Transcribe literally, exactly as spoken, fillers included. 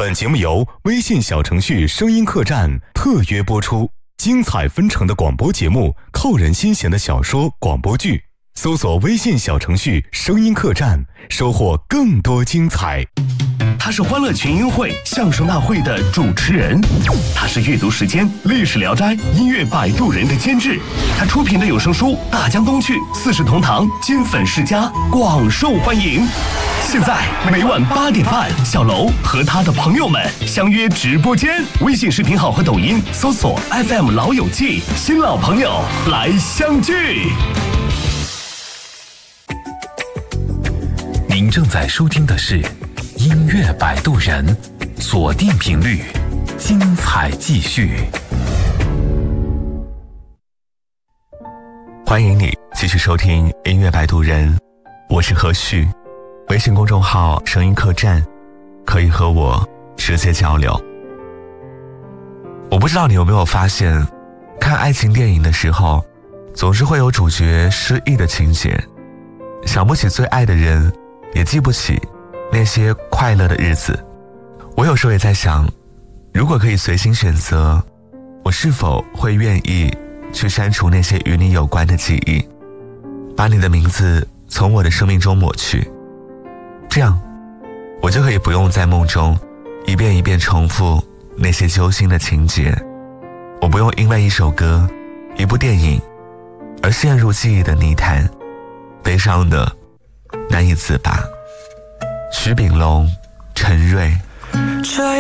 本节目由微信小程序声音客栈特约播出，精彩纷呈的广播节目，扣人心弦的小说广播剧，搜索微信小程序声音客栈，收获更多精彩。 他是欢乐群英会相声大会的主持人，他是阅读时间历史聊斋音乐摆渡人的监制，他出品的有声书《大江东去》四世同堂金粉世家广受欢迎。现在每晚八点半，小楼和他的朋友们相约直播间，微信视频号和抖音搜索 F M 老友记，新老朋友来相聚。 您正在收听的是音乐摆渡人，锁定频率，精彩继续。欢迎你继续收听音乐摆渡人，我是何旭。微信公众号声音客栈可以和我直接交流。我不知道你有没有发现，看爱情电影的时候，总是会有主角失忆的情节，想不起最爱的人，也记不起那些快乐的日子。我有时候也在想，如果可以随心选择，我是否会愿意去删除那些与你有关的记忆，把你的名字从我的生命中抹去，这样我就可以不用在梦中一遍一遍重复那些揪心的情节，我不用因为一首歌一部电影而陷入记忆的泥潭，悲伤的难以自拔。徐秉龙、陈瑞。